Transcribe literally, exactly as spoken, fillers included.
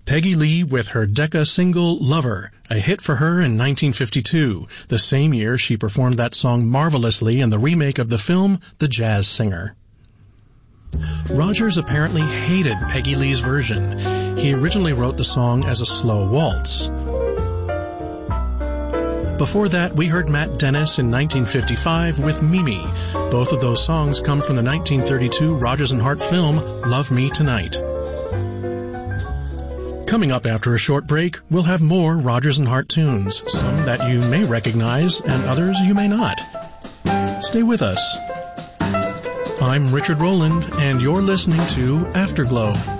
Peggy Lee with her Decca single Lover, a hit for her in nineteen fifty-two, the same year she performed that song marvelously in the remake of the film The Jazz Singer. Rogers apparently hated Peggy Lee's version. He originally wrote the song as a slow waltz. Before that, we heard Matt Dennis in nineteen fifty-five with Mimi. Both of those songs come from the nineteen thirty-two Rodgers and Hart film Love Me Tonight. Coming up after a short break, we'll have more Rodgers and Hart tunes, some that you may recognize and others you may not. Stay with us. I'm Richard Rowland, and you're listening to Afterglow.